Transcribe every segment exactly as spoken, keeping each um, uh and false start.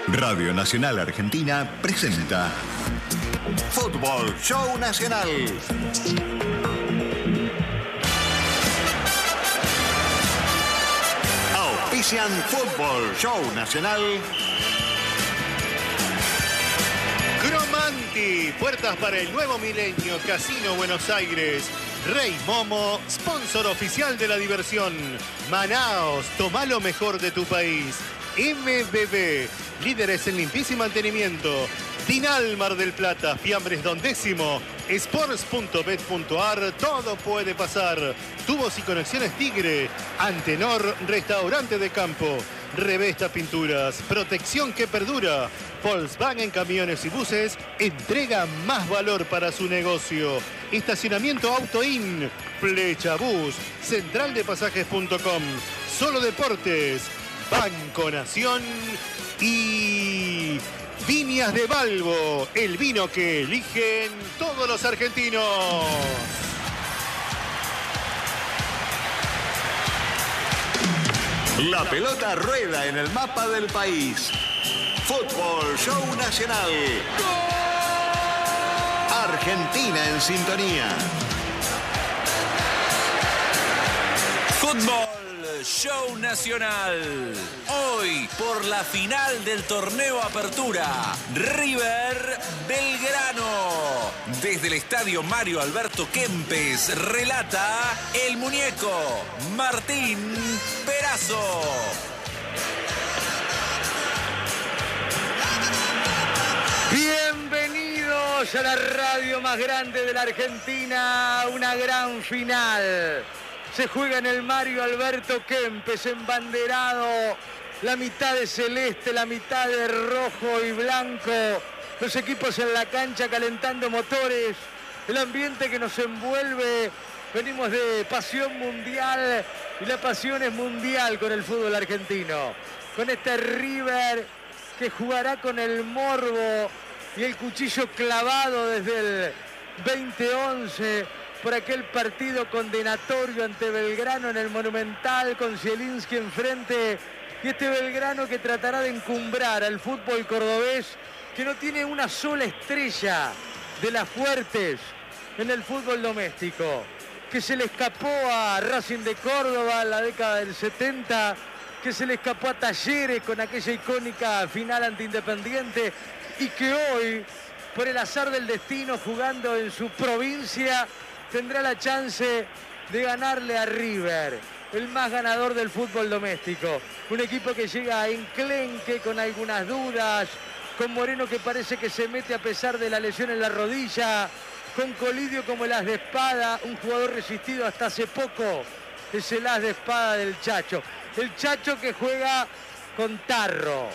Radio Nacional Argentina presenta Fútbol Show Nacional. Auspician Fútbol Show Nacional. Cromanti, puertas para el nuevo milenio, Casino Buenos Aires. Rey Momo, sponsor oficial de la diversión. Manaos, toma lo mejor de tu país. M B B, líderes en limpieza y mantenimiento. Dinal Mar del Plata, Fiambres Don Décimo. Sports punto bet punto ar, todo puede pasar. Tubos y conexiones Tigre. Antenor, restaurante de campo. Revesta Pinturas, protección que perdura. Volkswagen Camiones y Buses entrega más valor para su negocio. Estacionamiento Autoin, Flecha Bus, central de pasajes punto com, Solo Deportes, Banco Nación y Viñas de Balbo, el vino que eligen todos los argentinos. La pelota rueda en el mapa del país. Fútbol Show Nacional. ¡Gol! Argentina en sintonía. Fútbol Show Nacional. Hoy por la final del torneo Apertura. River Belgrano. Desde el estadio Mario Alberto Kempes relata el muñeco Martín Perazo. Bienvenidos a la radio más grande de la Argentina, una gran final. Se juega en el Mario Alberto Kempes, embanderado, la mitad de celeste, la mitad de rojo y blanco. Los equipos en la cancha calentando motores, el ambiente que nos envuelve. Venimos de pasión mundial y la pasión es mundial con el fútbol argentino. Con este River que jugará con el morbo y el cuchillo clavado desde el veinte once por aquel partido condenatorio ante Belgrano en el Monumental con Zielinski enfrente. Y este Belgrano que tratará de encumbrar al fútbol cordobés, que no tiene una sola estrella de las fuertes en el fútbol doméstico, que se le escapó a Racing de Córdoba en la década del setenta, que se le escapó a Talleres con aquella icónica final ante Independiente y que hoy, por el azar del destino, jugando en su provincia, tendrá la chance de ganarle a River, el más ganador del fútbol doméstico. Un equipo que llega a enclenque con algunas dudas, con Moreno que parece que se mete a pesar de la lesión en la rodilla, con Colidio como el as de espada, un jugador resistido hasta hace poco, es el as de espada del Chacho. El Chacho que juega con tarro,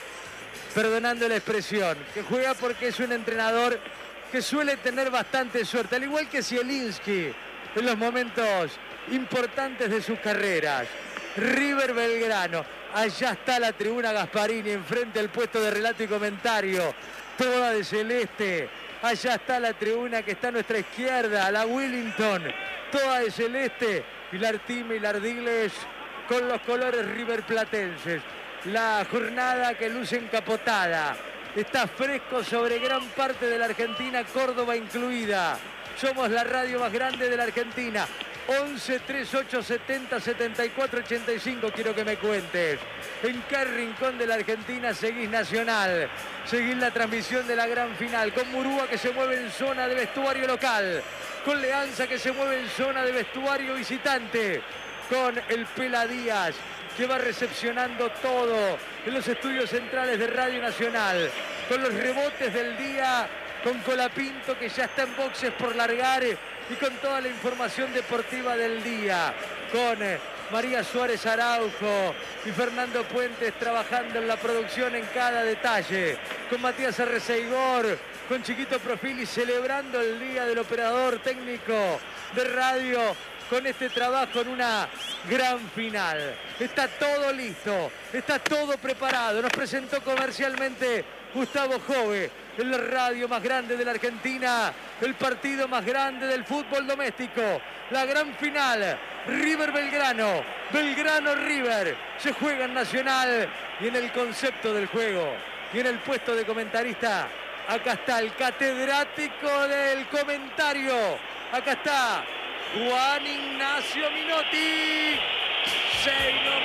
perdonando la expresión, que juega porque es un entrenador que suele tener bastante suerte, al igual que Zielinski en los momentos importantes de sus carreras. River Belgrano, allá está la tribuna Gasparini, enfrente del puesto de relato y comentario, toda de celeste. Allá está la tribuna que está a nuestra izquierda, la Willington, toda de celeste. Pilar Time y Lardiles con los colores riverplatenses. La jornada que luce encapotada. Está fresco sobre gran parte de la Argentina, Córdoba incluida. Somos la radio más grande de la Argentina. once, treinta y ocho, setenta, setenta y cuatro, ochenta y cinco, quiero que me cuentes. ¿En qué rincón de la Argentina seguís Nacional? Seguís la transmisión de la gran final. Con Murúa que se mueve en zona de vestuario local. Con Leanza que se mueve en zona de vestuario visitante. Con el Pela Díaz que va recepcionando todo en los estudios centrales de Radio Nacional. Con los rebotes del día, con Colapinto que ya está en boxes por largar y con toda la información deportiva del día. Con eh, María Suárez Araujo y Fernando Puentes trabajando en la producción en cada detalle. Con Matías Arreceigor, con Chiquito Profili celebrando el día del operador técnico de radio. Con este trabajo en una gran final. Está todo listo, está todo preparado. Nos presentó comercialmente Gustavo Jove en la radio más grande de la Argentina, el partido más grande del fútbol doméstico, la gran final, River Belgrano, Belgrano River, se juega en Nacional y en el concepto del juego Y en el puesto de comentarista, acá está el catedrático del comentario. Acá está Juan Ignacio Minotti. Say no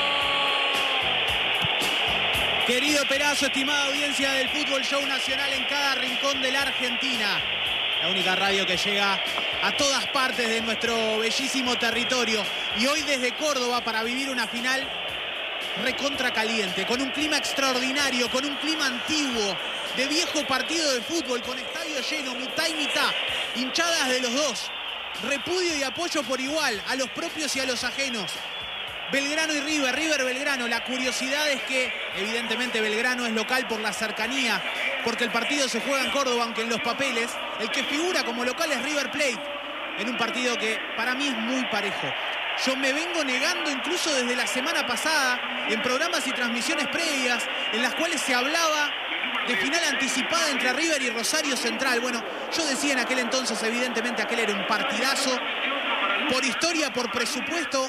more. Querido Perazo, estimada audiencia del Fútbol Show Nacional en cada rincón de la Argentina. La única radio que llega a todas partes de nuestro bellísimo territorio. Y hoy desde Córdoba para vivir una final recontra caliente, con un clima extraordinario, con un clima antiguo, de viejo partido de fútbol, con estadio lleno, mitad y mitad, hinchadas de los dos, repudio y apoyo por igual, a los propios y a los ajenos. Belgrano y River, River Belgrano. La curiosidad es que evidentemente Belgrano es local por la cercanía, porque el partido se juega en Córdoba, aunque en los papeles el que figura como local es River Plate, en un partido que para mí es muy parejo. Yo me vengo negando incluso desde la semana pasada en programas y transmisiones previas en las cuales se hablaba de final anticipada entre River y Rosario Central. Bueno, yo decía en aquel entonces, evidentemente aquel era un partidazo, por historia, por presupuesto.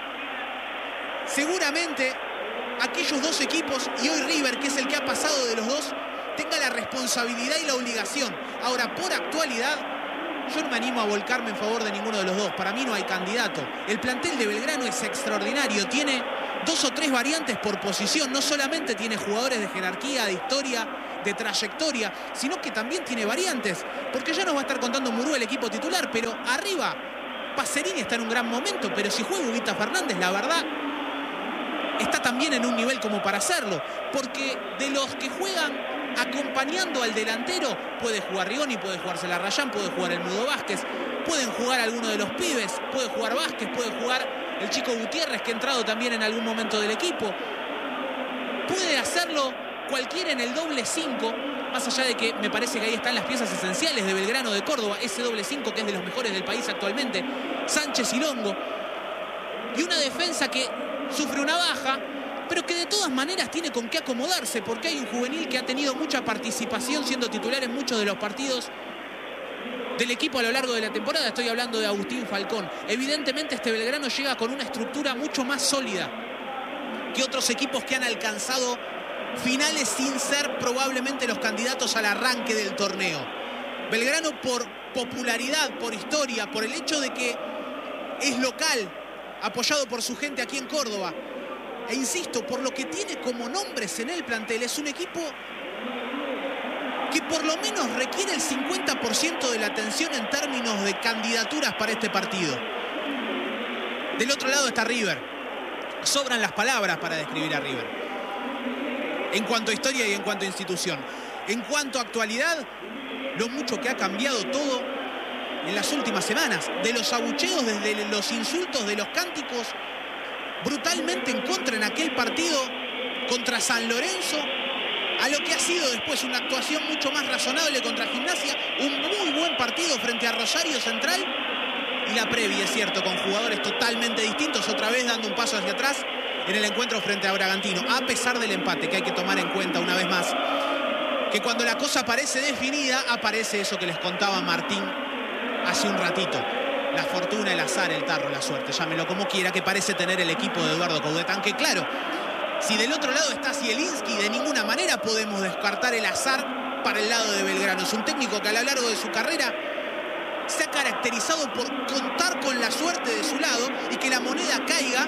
Seguramente aquellos dos equipos, y hoy River, que es el que ha pasado de los dos, tenga la responsabilidad y la obligación. Ahora, por actualidad, yo no me animo a volcarme en favor de ninguno de los dos. Para mí no hay candidato. El plantel de Belgrano es extraordinario. Tiene dos o tres variantes por posición. No solamente tiene jugadores de jerarquía, de historia, de trayectoria, sino que también tiene variantes. Porque ya nos va a estar contando Murú el equipo titular, pero arriba Pacerini está en un gran momento. Pero si juega Huguita Fernández, la verdad, está también en un nivel como para hacerlo. Porque de los que juegan acompañando al delantero, puede jugar Rigoni, puede jugar Celarrayán, puede jugar el Mudo Vázquez, pueden jugar alguno de los pibes, puede jugar Vázquez, puede jugar el chico Gutiérrez, que ha entrado también en algún momento del equipo. Puede hacerlo cualquiera en el doble cinco, más allá de que me parece que ahí están las piezas esenciales de Belgrano de Córdoba, ese doble cinco que es de los mejores del país actualmente, Sánchez y Longo. Y una defensa que sufre una baja, pero que de todas maneras tiene con qué acomodarse, porque hay un juvenil que ha tenido mucha participación siendo titular en muchos de los partidos del equipo a lo largo de la temporada. Estoy hablando de Agustín Falcón. Evidentemente este Belgrano llega con una estructura mucho más sólida que otros equipos que han alcanzado finales sin ser probablemente los candidatos al arranque del torneo. Belgrano, por popularidad, por historia, por el hecho de que es local, apoyado por su gente aquí en Córdoba, e insisto, por lo que tiene como nombres en el plantel, es un equipo que por lo menos requiere el cincuenta por ciento de la atención en términos de candidaturas para este partido. Del otro lado está River. Sobran las palabras para describir a River, en cuanto a historia y en cuanto a institución. En cuanto a actualidad, lo mucho que ha cambiado todo en las últimas semanas. De los abucheos, desde los insultos, de los cánticos brutalmente en contra en aquel partido contra San Lorenzo, a lo que ha sido después una actuación mucho más razonable contra Gimnasia, un muy buen partido frente a Rosario Central, y la previa, es cierto, con jugadores totalmente distintos, otra vez dando un paso hacia atrás en el encuentro frente a Bragantino, a pesar del empate, que hay que tomar en cuenta una vez más, que cuando la cosa parece definida, aparece eso que les contaba Martín hace un ratito. La fortuna, el azar, el tarro, la suerte, llámelo como quiera, que parece tener el equipo de Eduardo Coudet. Que claro, si del otro lado está Zielinski, de ninguna manera podemos descartar el azar para el lado de Belgrano. Es un técnico que a lo largo de su carrera se ha caracterizado por contar con la suerte de su lado y que la moneda caiga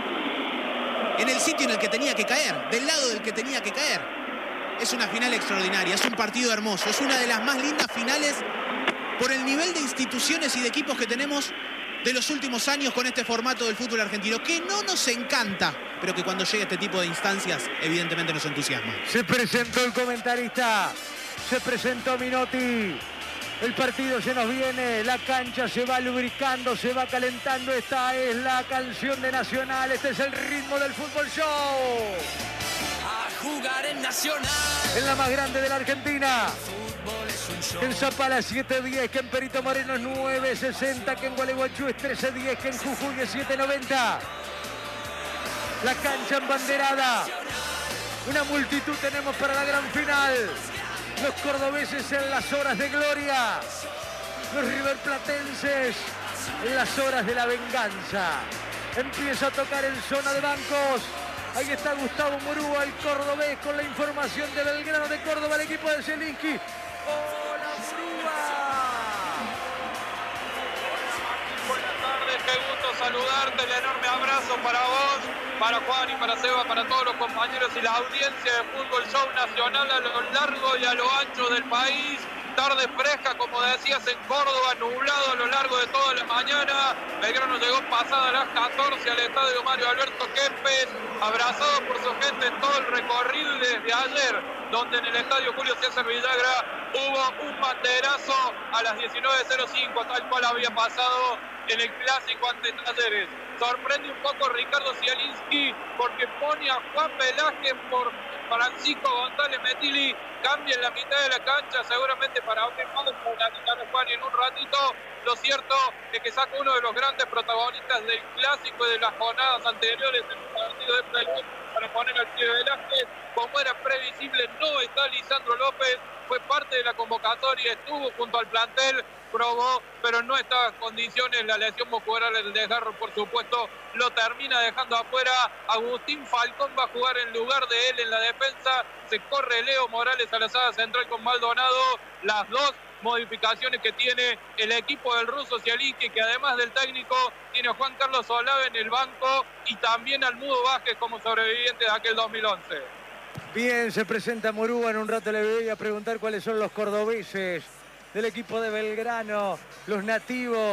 en el sitio en el que tenía que caer, del lado del que tenía que caer. Es una final extraordinaria, es un partido hermoso, es una de las más lindas finales por el nivel de instituciones y de equipos que tenemos de los últimos años con este formato del fútbol argentino, que no nos encanta, pero que cuando llega este tipo de instancias, evidentemente nos entusiasma. Se presentó el comentarista, se presentó Minotti. El partido se nos viene, la cancha se va lubricando, se va calentando. Esta es la canción de Nacional, este es el ritmo del Fútbol Show. A jugar en Nacional. En la más grande de la Argentina. Que en Zapala siete diez, que en Perito Moreno es nueve sesenta, que en Gualeguaychú es trece diez, que en Jujuy es siete noventa. La cancha embanderada. Una multitud tenemos para la gran final. Los cordobeses en las horas de gloria. Los riverplatenses en las horas de la venganza. Empieza a tocar en zona de bancos. Ahí está Gustavo Murúa, el cordobés, con la información de Belgrano de Córdoba, el equipo de Zielinski. ¡Hola, Murúa! Buenas tardes, qué gusto saludarte, el enorme abrazo para vos, para Juan y para Seba, para todos los compañeros y la audiencia de Fútbol Show Nacional a lo largo y a lo ancho del país. Tarde fresca, como decías, en Córdoba, nublado a lo largo de toda la mañana. Belgrano llegó pasada las catorce al estadio Mario Alberto Kempes, abrazado por su gente en todo el recorrido desde ayer, donde en el estadio Julio César Villagra hubo un banderazo a las diecinueve cero cinco, tal cual había pasado en el clásico ante Talleres. Sorprende un poco Ricardo Zielinski porque pone a Juan Velázquez por Francisco González Metilli, cambia en la mitad de la cancha, seguramente para abrir más por la mitad de España en un ratito. Lo cierto es que saca uno de los grandes protagonistas del clásico y de las jornadas anteriores en el partido de playoff para poner al Tío Velázquez. Como era previsible, no está Lisandro López, fue parte de la convocatoria, estuvo junto al plantel, probó, pero no estaba en condiciones. La lesión muscular del desgarro, por supuesto, lo termina dejando afuera. Agustín Falcón va a jugar en lugar de él en la defensa. Se corre Leo Morales a la saga central con Maldonado. Las dos modificaciones que tiene el equipo del ruso Zielinski, que además del técnico tiene a Juan Carlos Olave en el banco y también al Mudo Vázquez como sobreviviente de aquel dos mil once. Bien, se presenta Murúa, en un rato le voy a preguntar cuáles son los cordobeses del equipo de Belgrano, los nativos.